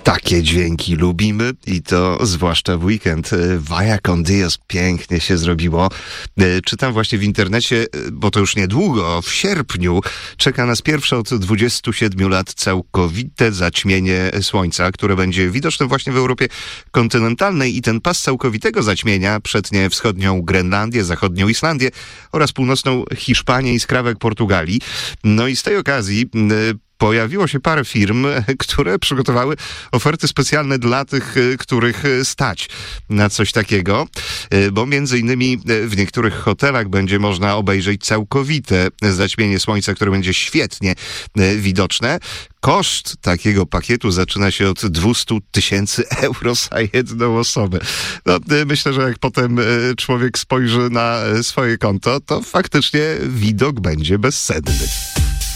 Takie dźwięki lubimy i to zwłaszcza w weekend. Vaya con Dios, pięknie się zrobiło. Czytam właśnie w internecie, bo to już niedługo, w sierpniu, czeka nas pierwsze od 27 lat całkowite zaćmienie Słońca, które będzie widoczne właśnie w Europie kontynentalnej i ten pas całkowitego zaćmienia przetnie wschodnią Grenlandię, zachodnią Islandię oraz północną Hiszpanię i skrawek Portugalii. No i z tej okazji pojawiło się parę firm, które przygotowały oferty specjalne dla tych, których stać na coś takiego, bo między innymi w niektórych hotelach będzie można obejrzeć całkowite zaćmienie Słońca, które będzie świetnie widoczne. Koszt takiego pakietu zaczyna się od 200 000 euro za jedną osobę. No, myślę, że jak potem człowiek spojrzy na swoje konto, to faktycznie widok będzie bezcenny.